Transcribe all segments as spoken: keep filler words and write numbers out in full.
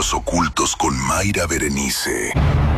Misterios ocultos con Mayra Berenice.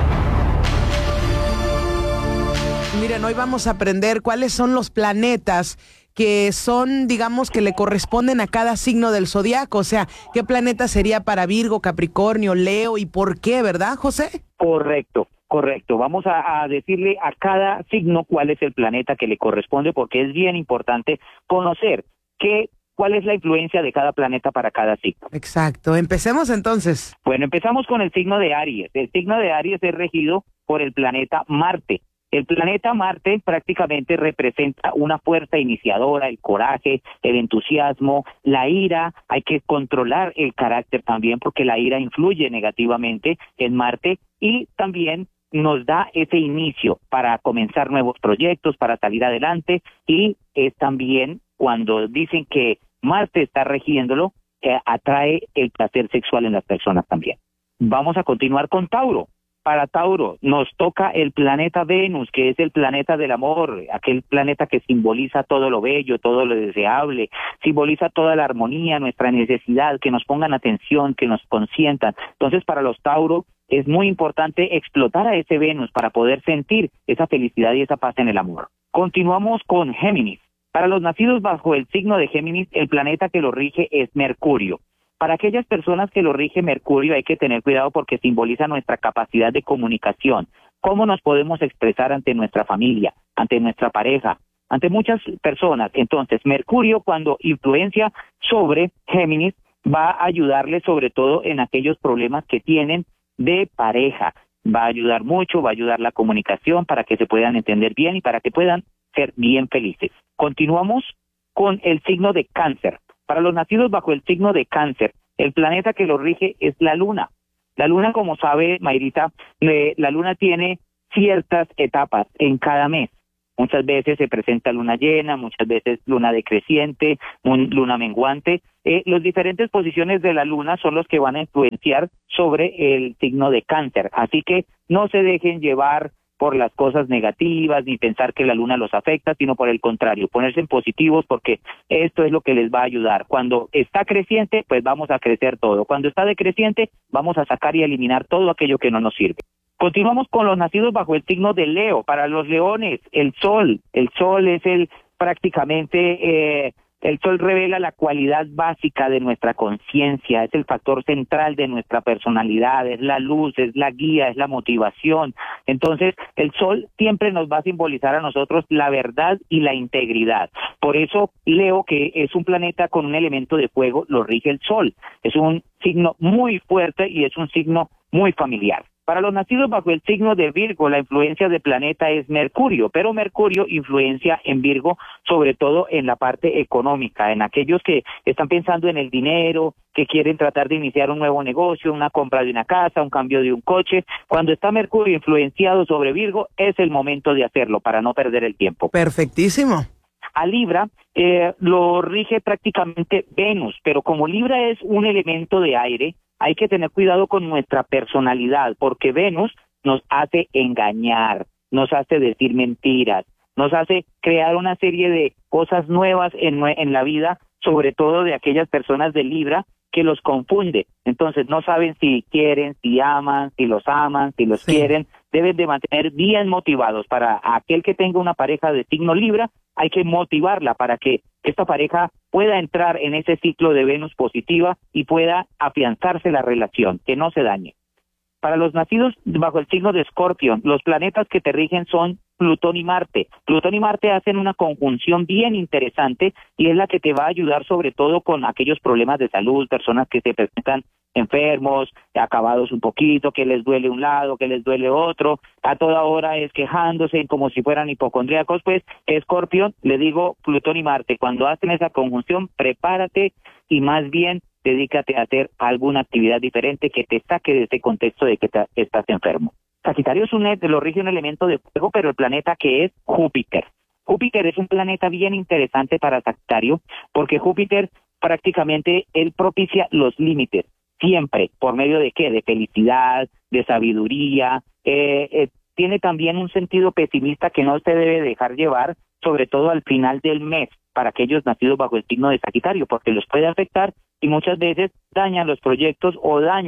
Miren, hoy vamos a aprender cuáles son los planetas que son, digamos, que le corresponden a cada signo del zodiaco. O sea, ¿qué planeta sería para Virgo, Capricornio, Leo y por qué, verdad, José? Correcto, correcto. Vamos a, a decirle a cada signo cuál es el planeta que le corresponde, porque es bien importante conocer qué, cuál es la influencia de cada planeta para cada signo. Exacto. Empecemos entonces. Bueno, empezamos con el signo de Aries. El signo de Aries es regido por el planeta Marte. El planeta Marte prácticamente representa una fuerza iniciadora, el coraje, el entusiasmo, la ira. Hay que controlar el carácter también porque la ira influye negativamente en Marte y también nos da ese inicio para comenzar nuevos proyectos, para salir adelante, y es también cuando dicen que Marte está regiéndolo, eh, atrae el placer sexual en las personas también. Vamos a continuar con Tauro. Para Tauro nos toca el planeta Venus, que es el planeta del amor, aquel planeta que simboliza todo lo bello, todo lo deseable, simboliza toda la armonía, nuestra necesidad, que nos pongan atención, que nos consientan. Entonces, para los Tauro es muy importante explotar a ese Venus para poder sentir esa felicidad y esa paz en el amor. Continuamos con Géminis. Para los nacidos bajo el signo de Géminis, el planeta que lo rige es Mercurio. Para aquellas personas que lo rige Mercurio hay que tener cuidado porque simboliza nuestra capacidad de comunicación, cómo nos podemos expresar ante nuestra familia, ante nuestra pareja, ante muchas personas. Entonces, Mercurio, cuando influencia sobre Géminis, va a ayudarle sobre todo en aquellos problemas que tienen de pareja. Va a ayudar mucho, va a ayudar la comunicación para que se puedan entender bien y para que puedan ser bien felices. Continuamos con el signo de Cáncer. Para los nacidos bajo el signo de Cáncer, el planeta que lo rige es la Luna. La Luna, como sabe Mayrita, eh, la Luna tiene ciertas etapas en cada mes. Muchas veces se presenta luna llena, muchas veces luna decreciente, un, luna menguante. Eh, las diferentes posiciones de la Luna son los que van a influenciar sobre el signo de Cáncer. Así que no se dejen llevar por las cosas negativas, ni pensar que la luna los afecta, sino por el contrario, ponerse en positivos porque esto es lo que les va a ayudar. Cuando está creciente, pues vamos a crecer todo. Cuando está decreciente, vamos a sacar y eliminar todo aquello que no nos sirve. Continuamos con los nacidos bajo el signo de Leo. Para los leones, el sol, el sol es el prácticamente... Eh, El sol revela la cualidad básica de nuestra conciencia, es el factor central de nuestra personalidad, es la luz, es la guía, es la motivación. Entonces, el sol siempre nos va a simbolizar a nosotros la verdad y la integridad. Por eso, Leo, que es un planeta con un elemento de fuego, lo rige el sol. Es un signo muy fuerte y es un signo muy familiar. Para los nacidos bajo el signo de Virgo, la influencia del planeta es Mercurio, pero Mercurio influencia en Virgo sobre todo en la parte económica, en aquellos que están pensando en el dinero, que quieren tratar de iniciar un nuevo negocio, una compra de una casa, un cambio de un coche. Cuando está Mercurio influenciado sobre Virgo, es el momento de hacerlo para no perder el tiempo. Perfectísimo. A Libra eh, lo rige prácticamente Venus, pero como Libra es un elemento de aire, hay que tener cuidado con nuestra personalidad, porque Venus nos hace engañar, nos hace decir mentiras, nos hace crear una serie de cosas nuevas en, en la vida, sobre todo de aquellas personas de Libra que los confunde. Entonces no saben si quieren, si aman, si los aman, si los sí. quieren. Deben de mantener bien motivados. Para aquel que tenga una pareja de signo Libra, hay que motivarla para que esta pareja pueda entrar en ese ciclo de Venus positiva y pueda afianzarse la relación, que no se dañe. Para los nacidos bajo el signo de Escorpio, los planetas que te rigen son Plutón y Marte. Plutón y Marte hacen una conjunción bien interesante y es la que te va a ayudar sobre todo con aquellos problemas de salud, personas que se presentan enfermos, acabados un poquito, que les duele un lado, que les duele otro, a toda hora es quejándose como si fueran hipocondríacos. Pues Escorpio, le digo Plutón y Marte, cuando hacen esa conjunción, prepárate y más bien dedícate a hacer alguna actividad diferente que te saque de ese contexto de que te, estás enfermo. Sagitario es un, lo rige un elemento de fuego, pero el planeta que es Júpiter. Júpiter es un planeta bien interesante para Sagitario, porque Júpiter prácticamente él propicia los límites, siempre, ¿por medio de qué? De felicidad, de sabiduría, eh, eh, tiene también un sentido pesimista que no se debe dejar llevar, sobre todo al final del mes, para aquellos nacidos bajo el signo de Sagitario, porque los puede afectar y muchas veces dañan los proyectos o dañan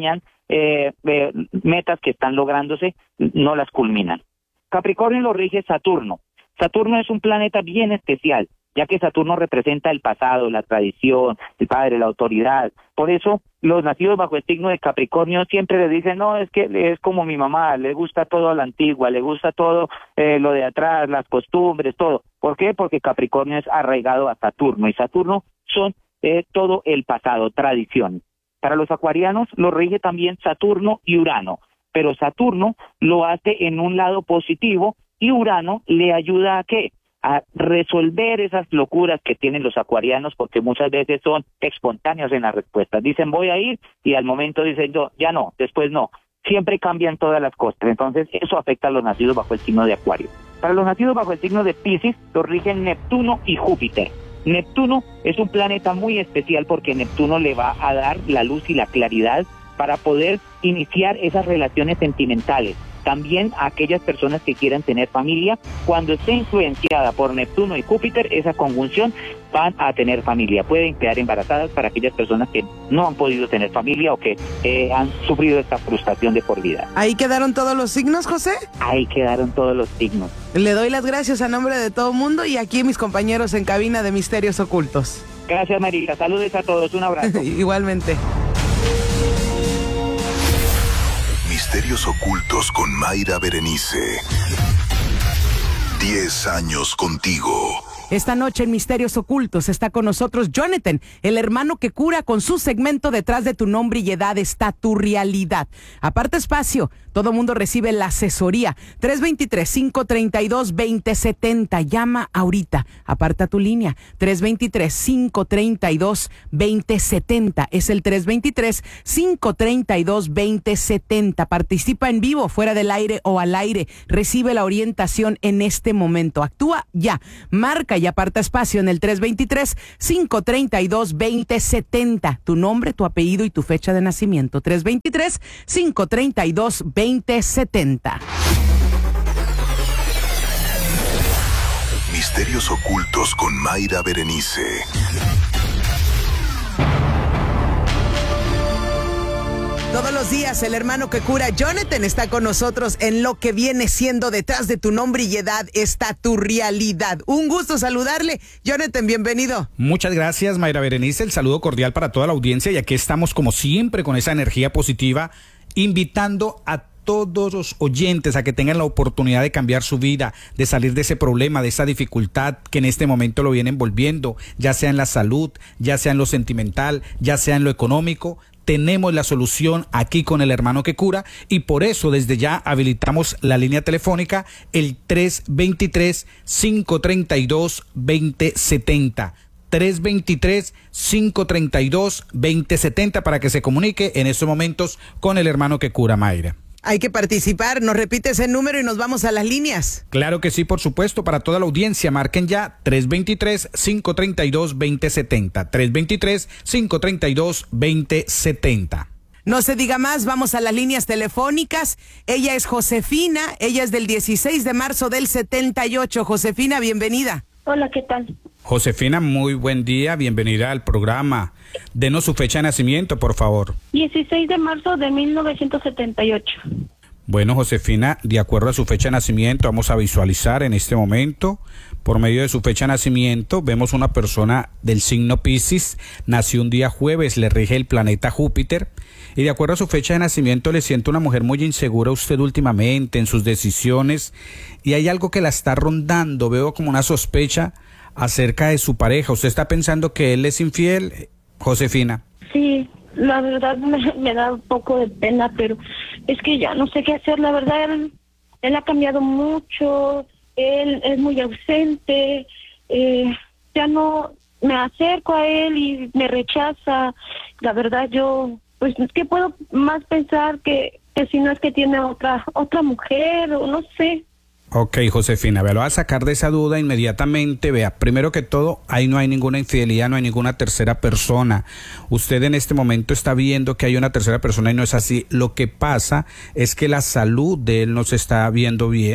eh, eh, metas que están lográndose no las culminan. Capricornio lo rige Saturno. Saturno es un planeta bien especial, ya que Saturno representa el pasado, la tradición, el padre, la autoridad. Por eso los nacidos bajo el signo de Capricornio siempre le dicen, no, es que es como mi mamá, le gusta todo a la antigua, le gusta todo eh, lo de atrás, las costumbres, todo. ¿Por qué? Porque Capricornio es arraigado a Saturno, y Saturno son eh, todo el pasado, tradición. Para los acuarianos lo rige también Saturno y Urano, pero Saturno lo hace en un lado positivo y Urano le ayuda a ¿qué? A resolver esas locuras que tienen los acuarianos, porque muchas veces son espontáneos en las respuestas. Dicen voy a ir y al momento dicen yo, ya no, después no. Siempre cambian todas las cosas, entonces eso afecta a los nacidos bajo el signo de Acuario. Para los nacidos bajo el signo de Piscis los rigen Neptuno y Júpiter. Neptuno es un planeta muy especial porque Neptuno le va a dar la luz y la claridad para poder iniciar esas relaciones sentimentales. También a aquellas personas que quieran tener familia, cuando esté influenciada por Neptuno y Júpiter, esa conjunción, van a tener familia. Pueden quedar embarazadas para aquellas personas que no han podido tener familia o que eh, han sufrido esta frustración de por vida. ¿Ahí quedaron todos los signos, José? Ahí quedaron todos los signos. Le doy las gracias a nombre de todo el mundo y aquí mis compañeros en cabina de Misterios Ocultos. Gracias, Marisa. Saludos a todos. Un abrazo. Igualmente. Misterios Ocultos con Mayra Berenice. Diez años contigo. Esta noche en Misterios Ocultos está con nosotros Jonathan, el hermano que cura, con su segmento Detrás de tu nombre y edad está tu realidad. Aparta espacio, todo mundo recibe la asesoría. tres dos tres, cinco tres dos, dos cero siete cero. Llama ahorita, aparta tu línea. tres dos tres, cinco tres dos, dos cero siete cero. Es el tres dos tres, cinco tres dos, dos cero siete cero. Participa en vivo, fuera del aire o al aire. Recibe la orientación en este momento. Actúa ya. Marca y aparta espacio en el tres dos tres, cinco tres dos, dos cero siete cero. Tu nombre, tu apellido y tu fecha de nacimiento. tres dos tres, cinco tres dos, dos cero siete cero. Misterios Ocultos con Mayra Berenice. Todos los días el hermano que cura, Jonathan, está con nosotros en lo que viene siendo Detrás de tu nombre y edad está tu realidad. Un gusto saludarle. Jonathan, bienvenido. Muchas gracias, Mayra Berenice. El saludo cordial para toda la audiencia y aquí estamos como siempre con esa energía positiva, invitando a todos los oyentes a que tengan la oportunidad de cambiar su vida, de salir de ese problema, de esa dificultad que en este momento lo viene envolviendo, ya sea en la salud, ya sea en lo sentimental, ya sea en lo económico. Tenemos la solución aquí con el hermano que cura y por eso desde ya habilitamos la línea telefónica, el tres dos tres, cinco tres dos, dos cero siete cero. tres dos tres, cinco tres dos, dos cero siete cero para que se comunique en estos momentos con el hermano que cura, Mayra. Hay que participar, nos repite ese número y nos vamos a las líneas. Claro que sí, por supuesto, para toda la audiencia, marquen ya tres dos tres, cinco tres dos, dos cero siete cero, tres dos tres, cinco tres dos, dos cero siete cero. No se diga más, vamos a las líneas telefónicas. Ella es Josefina, ella es del dieciséis de marzo del setenta y ocho. Josefina, bienvenida. Hola, ¿qué tal? Josefina, muy buen día, bienvenida al programa. Denos su fecha de nacimiento, por favor. dieciséis de marzo de mil novecientos setenta y ocho. Bueno, Josefina, de acuerdo a su fecha de nacimiento, vamos a visualizar en este momento, por medio de su fecha de nacimiento, vemos una persona del signo Piscis, nació un día jueves, le rige el planeta Júpiter, y de acuerdo a su fecha de nacimiento le siento una mujer muy insegura a usted últimamente en sus decisiones, y hay algo que la está rondando, veo como una sospecha acerca de su pareja. ¿Usted está pensando que él es infiel, Josefina? Sí, la verdad me, me da un poco de pena, pero es que ya no sé qué hacer. La verdad, él, él ha cambiado mucho, él es muy ausente, eh, ya no me acerco a él y me rechaza. La verdad, yo, pues, ¿qué puedo más pensar que, que si no es que tiene otra, otra mujer o no sé? Ok, Josefina, vea, lo va a sacar de esa duda inmediatamente. Vea, primero que todo, ahí no hay ninguna infidelidad, no hay ninguna tercera persona. Usted en este momento está viendo que hay una tercera persona y no es así. Lo que pasa es que la salud de él no se está viendo bien.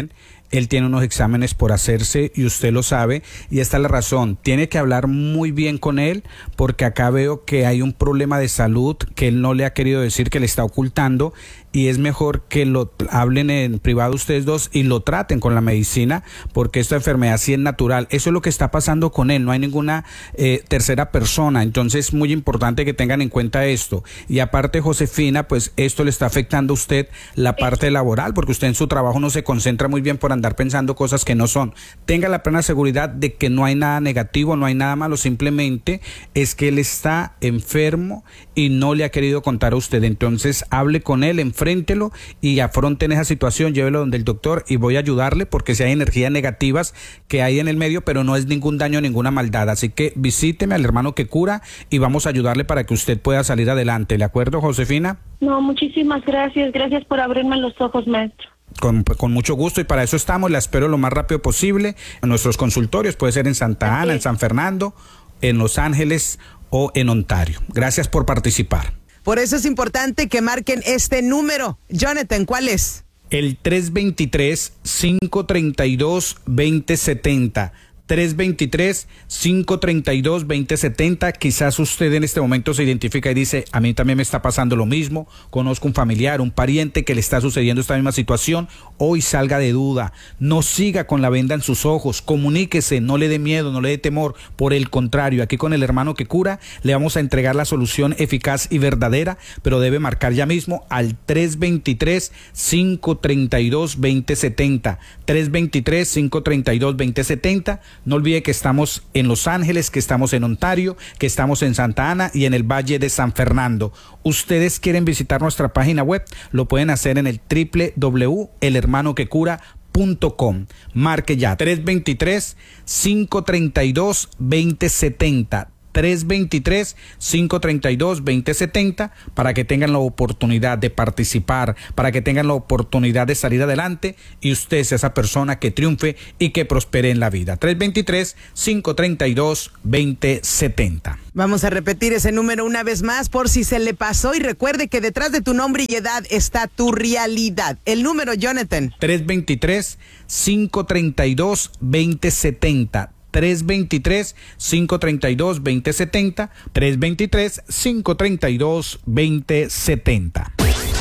él tiene unos exámenes por hacerse y usted lo sabe, y esta es la razón. Tiene que hablar muy bien con él, porque acá veo que hay un problema de salud que él no le ha querido decir, que le está ocultando, y es mejor que lo hablen en privado ustedes dos y lo traten con la medicina, porque esta enfermedad sí es natural. Eso es lo que está pasando con él, no hay ninguna eh, tercera persona. Entonces es muy importante que tengan en cuenta esto. Y aparte, Josefina, pues esto le está afectando a usted la parte laboral, porque usted en su trabajo no se concentra muy bien por andar pensando cosas que no son. Tenga la plena seguridad de que no hay nada negativo, no hay nada malo, simplemente es que él está enfermo y no le ha querido contar a usted. Entonces hable con él, enfréntelo y afronten esa situación, llévelo donde el doctor y voy a ayudarle, porque si hay energías negativas que hay en el medio, pero no es ningún daño, ninguna maldad. Así que visíteme al hermano que cura y vamos a ayudarle para que usted pueda salir adelante. ¿De acuerdo, Josefina? No, muchísimas gracias. Gracias por abrirme los ojos, maestro. Con, con mucho gusto, y para eso estamos. La espero lo más rápido posible en nuestros consultorios. Puede ser en Santa Ana, en San Fernando, en Los Ángeles o en Ontario. Gracias por participar. Por eso es importante que marquen este número. Jonathan, ¿cuál es? El tres dos tres, cinco tres dos, dos cero siete cero. tres dos tres, cinco tres dos, dos cero siete cero. Quizás usted en este momento se identifica y dice, a mí también me está pasando lo mismo, conozco un familiar, un pariente que le está sucediendo esta misma situación. Hoy salga de duda, no siga con la venda en sus ojos, comuníquese, no le dé miedo, no le dé temor. Por el contrario, aquí con el hermano que cura le vamos a entregar la solución eficaz y verdadera, pero debe marcar ya mismo al tres dos tres, cinco tres dos, dos cero siete cero. tres dos tres, cinco tres dos, dos cero siete cero. No olvide que estamos en Los Ángeles, que estamos en Ontario, que estamos en Santa Ana y en el Valle de San Fernando. Ustedes quieren visitar nuestra página web, lo pueden hacer en el doble u doble u doble u punto el hermano que cura punto com. Marque ya tres dos tres, cinco tres dos, dos cero siete cero. tres dos tres, cinco tres dos, dos cero siete cero para que tengan la oportunidad de participar, para que tengan la oportunidad de salir adelante y usted sea esa persona que triunfe y que prospere en la vida. tres dos tres, cinco tres dos, dos cero siete cero. Vamos a repetir ese número una vez más por si se le pasó, y recuerde que detrás de tu nombre y edad está tu realidad. El número, Jonathan. tres dos tres, cinco tres dos, dos cero siete cero. tres dos tres, cinco tres dos, dos cero siete cero. tres dos tres, cinco tres dos, dos cero siete cero.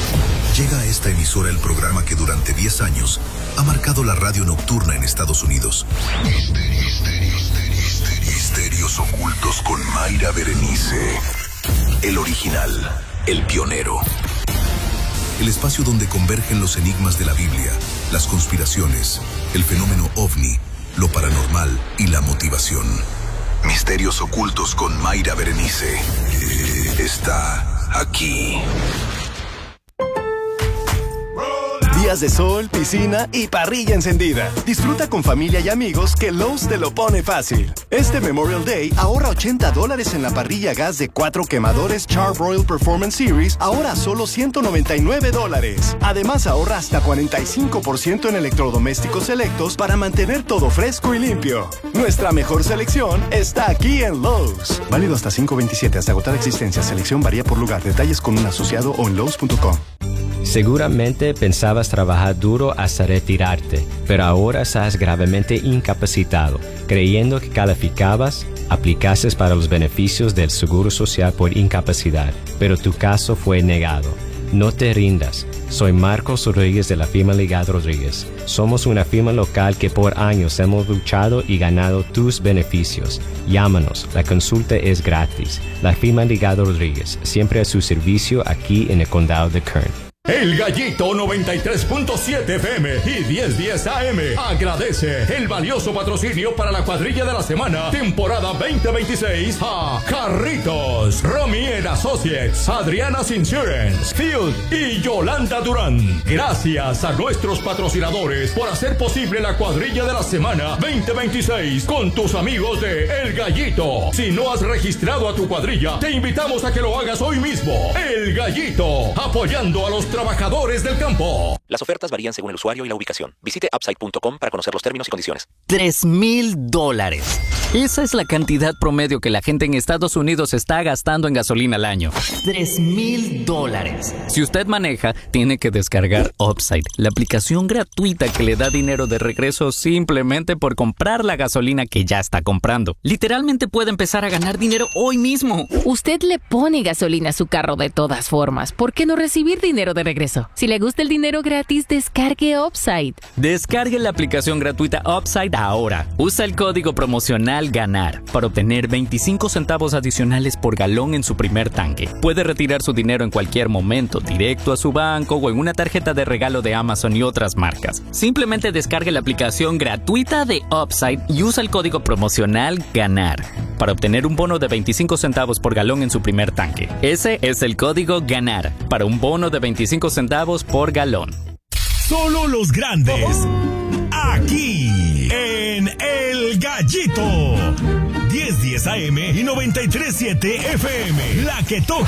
Llega a esta emisora el programa que durante diez años ha marcado la radio nocturna en Estados Unidos. Misterios, misterios, misterios ocultos con Mayra Berenice. El original, el pionero. El espacio donde convergen los enigmas de la Biblia, las conspiraciones, el fenómeno ovni, lo paranormal y la motivación. Misterios ocultos con Mayra Berenice. Eh, está aquí. Días de sol, piscina y parrilla encendida. Disfruta con familia y amigos que Lowe's te lo pone fácil. Este Memorial Day ahorra ochenta dólares en la parrilla gas de cuatro quemadores Char-Broil Performance Series, ahora solo ciento noventa y nueve dólares. Además ahorra hasta cuarenta y cinco por ciento en electrodomésticos selectos para mantener todo fresco y limpio. Nuestra mejor selección está aquí en Lowe's. Válido hasta cinco veintisiete, hasta agotar existencia. Selección varía por lugar. Detalles con un asociado o en lowes punto com. Seguramente pensabas trabajar duro hasta retirarte, pero ahora estás gravemente incapacitado, creyendo que calificabas, aplicaste para los beneficios del Seguro Social por incapacidad, pero tu caso fue negado. No te rindas. Soy Marcos Rodríguez de la firma Ligado Rodríguez. Somos una firma local que por años hemos luchado y ganado tus beneficios. Llámanos, la consulta es gratis. La firma Ligado Rodríguez, siempre a su servicio aquí en el condado de Kern. El Gallito noventa y tres punto siete F M y diez diez A M agradece el valioso patrocinio para la cuadrilla de la semana, temporada veinte veintiséis a Carritos, Romy and Associates, Adriana's Insurance, Field y Yolanda Durán. Gracias a nuestros patrocinadores por hacer posible la cuadrilla de la semana veinte veintiséis con tus amigos de El Gallito. Si no has registrado a tu cuadrilla, te invitamos a que lo hagas hoy mismo. El Gallito, apoyando a los trabajadores trabajadores del campo. Las ofertas varían según el usuario y la ubicación. Visite upside punto com para conocer los términos y condiciones. Tres mil dólares. Esa es la cantidad promedio que la gente en Estados Unidos está gastando en gasolina al año. Tres mil dólares. Si usted maneja, tiene que descargar Upside, la aplicación gratuita que le da dinero de regreso simplemente por comprar la gasolina que ya está comprando. Literalmente puede empezar a ganar dinero hoy mismo. Usted le pone gasolina a su carro de todas formas. ¿Por qué no recibir dinero de regreso? Si le gusta el dinero gratis, descargue Upside. Descargue la aplicación gratuita Upside ahora. Usa el código promocional GANAR para obtener veinticinco centavos adicionales por galón en su primer tanque. Puede retirar su dinero en cualquier momento, directo a su banco o en una tarjeta de regalo de Amazon y otras marcas. Simplemente descargue la aplicación gratuita de Upside y usa el código promocional GANAR para obtener un bono de veinticinco centavos por galón en su primer tanque. Ese es el código GANAR para un bono de veinticinco centavos por galón. Solo los grandes. Aquí en El Gallito. diez diez A M y noventa y tres punto siete F M. La que toca